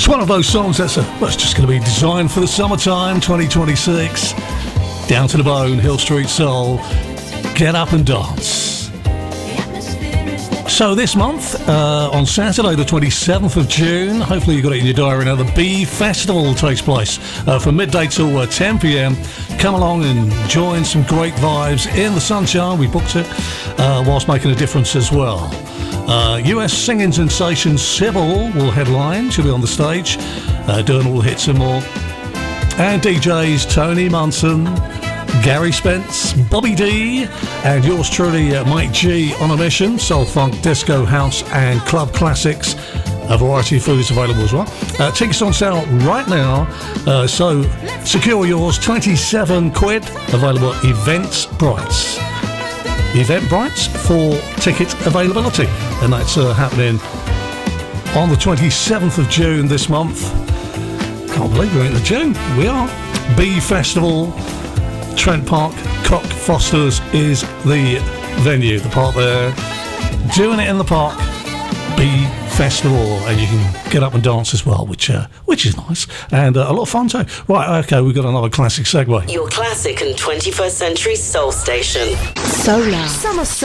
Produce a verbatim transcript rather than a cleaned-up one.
It's one of those songs that's, a, that's just going to be designed for the summertime, twenty twenty-six. Down to the bone, Hill Street Soul. Get up and dance. So this month, uh, on Saturday the twenty-seventh of June, hopefully you've got it in your diary now, the Bee Festival takes place uh, from midday till uh, ten p.m. Come along and join some great vibes in the sunshine. We booked it uh, whilst making a difference as well. Uh, U S singing sensation Sybil will headline. She'll be on the stage uh, doing all the hits and more. And D Js Tony Munson, Gary Spence, Bobby D, and yours truly, uh, Mike G, on a mission. Soul, funk, disco, house, and club classics. A variety of food is available as well. Uh, tickets on sale right now, uh, so secure yours. twenty-seven quid, available at Eventbrite. Eventbrite for ticket availability, and that's uh, happening on the twenty-seventh of June this month. Can't believe we're into June. We are. Bee Festival, Trent Park, Cock Foster's is the venue, the park there. Doing it in the park, Bee Festival, and you can get up and dance as well, which uh, which is nice, and uh, a lot of fun too. Right, okay, we've got another classic segue. Your classic and twenty-first century soul station. Solar. Summer